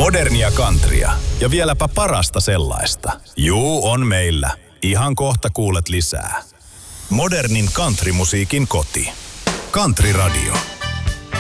Modernia countrya ja vieläpä parasta sellaista. Juu, on meillä. Ihan kohta kuulet lisää. Modernin countrymusiikin koti. Country Radio.